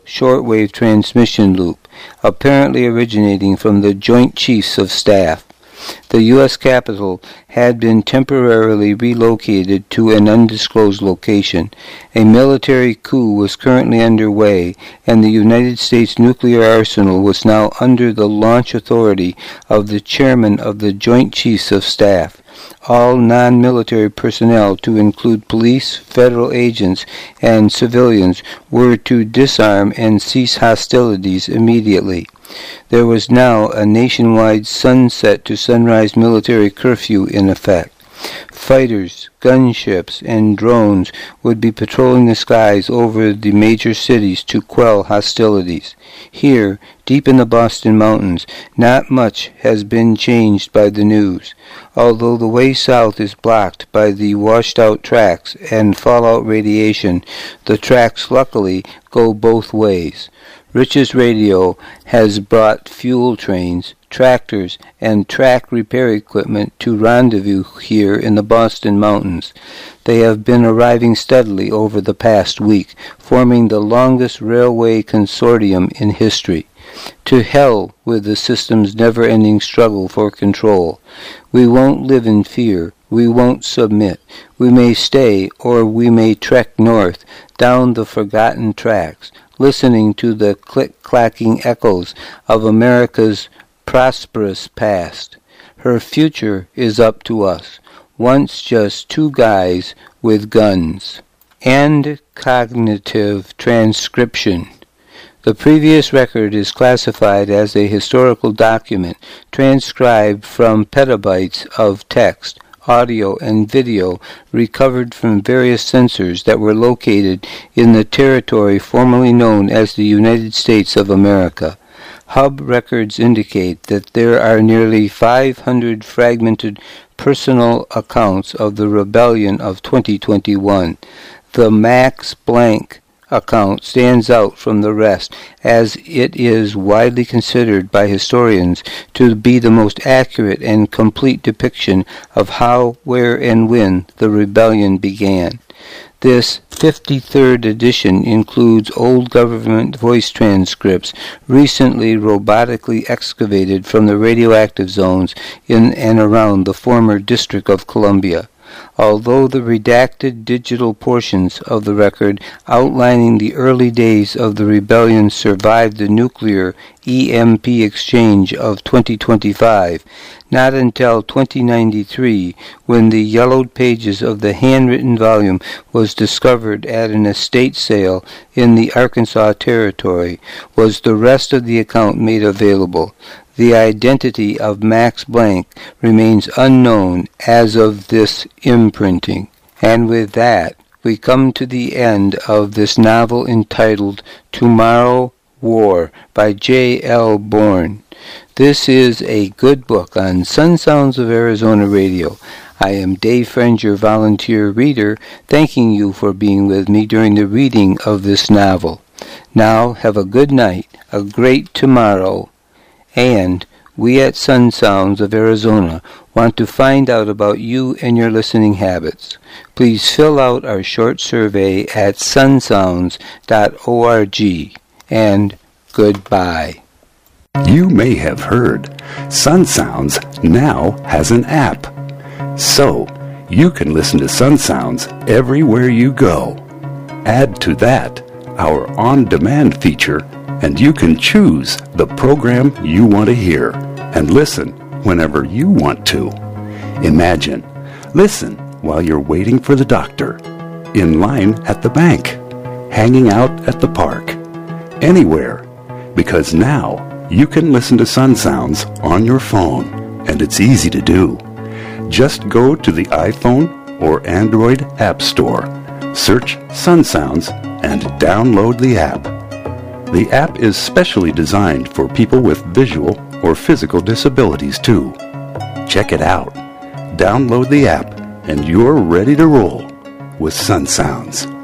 shortwave transmission loop, apparently originating from the Joint Chiefs of Staff. The U.S. Capitol had been temporarily relocated to an undisclosed location. A military coup was currently underway, and the United States nuclear arsenal was now under the launch authority of the chairman of the Joint Chiefs of Staff. All non-military personnel, to include police, federal agents, and civilians, were to disarm and cease hostilities immediately. There was now a nationwide sunset to sunrise military curfew in effect. Fighters, gunships, and drones would be patrolling the skies over the major cities to quell hostilities. Here, deep in the Boston Mountains, not much has been changed by the news. Although the way south is blocked by the washed-out tracks and fallout radiation, the tracks luckily go both ways. Rich's Radio has brought fuel trains, tractors, and track repair equipment to rendezvous here in the Boston Mountains. They have been arriving steadily over the past week, forming the longest railway consortium in history. To hell with the system's never-ending struggle for control. We won't live in fear. We won't submit. We may stay, or we may trek north, down the forgotten tracks, listening to the click-clacking echoes of America's prosperous past. Her future is up to us, once just two guys with guns. And cognitive transcription. The previous record is classified as a historical document, transcribed from petabytes of text, audio, and video recovered from various sensors that were located in the territory formerly known as the United States of America. Hub records indicate that there are nearly 500 fragmented personal accounts of the rebellion of 2021. The Max Blank account stands out from the rest, as it is widely considered by historians to be the most accurate and complete depiction of how, where, and when the rebellion began. This 53rd edition includes old government voice transcripts recently robotically excavated from the radioactive zones in and around the former District of Columbia. Although the redacted digital portions of the record outlining the early days of the rebellion survived the nuclear EMP exchange of 2025, not until 2093, when the yellowed pages of the handwritten volume was discovered at an estate sale in the Arkansas Territory, was the rest of the account made available. The identity of Max Blank remains unknown as of this imprinting. And with that, we come to the end of this novel entitled Tomorrow War by J.L. Bourne. This is a good book on Sun Sounds of Arizona Radio. I am Dave Friend, your volunteer reader, thanking you for being with me during the reading of this novel. Now, have a good night, a great tomorrow. And we at Sun Sounds of Arizona want to find out about you and your listening habits. Please fill out our short survey at sunsounds.org. And goodbye. You may have heard Sun Sounds now has an app. So you can listen to Sun Sounds everywhere you go. Add to that our on-demand feature, and you can choose the program you want to hear and listen whenever you want to. Imagine, listen while you're waiting for the doctor, in line at the bank, hanging out at the park, anywhere, because now you can listen to Sun Sounds on your phone, and it's easy to do. Just go to the iPhone or Android App Store, search Sun Sounds, and download the app. The app is specially designed for people with visual or physical disabilities too. Check it out. Download the app and you're ready to roll with Sun Sounds.